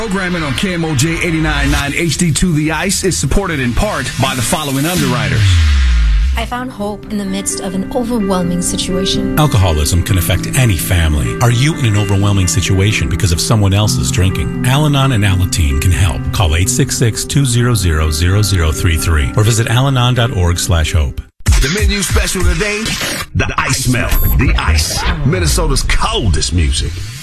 Programming on KMOJ 89.9 HD2 The Ice is supported in part by the following underwriters. I found hope in the midst of an overwhelming situation. Alcoholism can affect any family. Are you in an overwhelming situation because of someone else's drinking? Al-Anon and Alateen can help. Call 866-200-0033 or visit alanon.org/hope. The menu special today, the Ice Melt. The Ice, Minnesota's coldest music.